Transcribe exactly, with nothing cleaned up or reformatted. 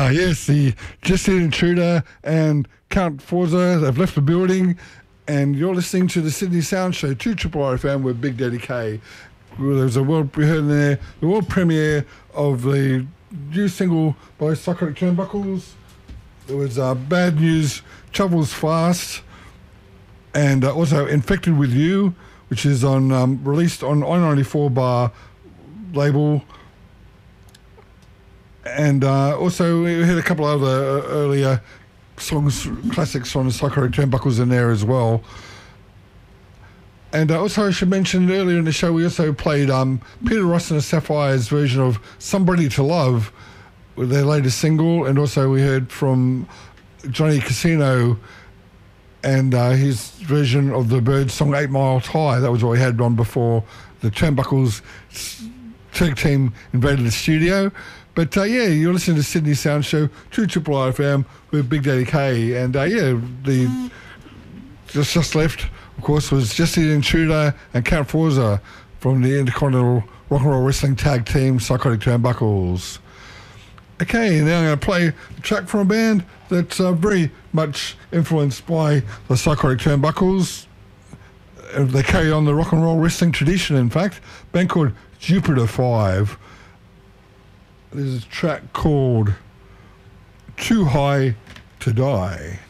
Ah, yes, the Jesse Intruder and Count Forza have left the building, and you're listening to the Sydney Sound Show, two Triple R F M with Big Daddy K. Well, there was a world, we heard in there, the world premiere of the new single by Psychotic Turnbuckles. There was uh, Bad News Travels Fast, and uh, also Infected With You, which is on um, released on I ninety-four bar label. And uh, also we had a couple of other uh, earlier songs, classics from the Psychotic Turnbuckles in there as well. And uh, also I should mention earlier in the show we also played um, Peter Ross and the Sapphires version of Somebody to Love with their latest single, and also we heard from Johnny Casino and uh, his version of the Byrds song Eight Miles High. That was what we had on before the Turnbuckles tag team invaded the studio. But uh, yeah, you're listening to Sydney Sound Show, two Triple R F M with Big Daddy K. And uh, yeah, the just just left, of course, was Jesse the Intruder and Count Forza from the Intercontinental Rock and Roll Wrestling Tag Team, Psychotic Turnbuckles. Okay, now I'm going to play a track from a band that's uh, very much influenced by the Psychotic Turnbuckles. Uh, they carry on the rock and roll wrestling tradition, in fact. A band called Jupiter Five. There's a track called Too High to Die.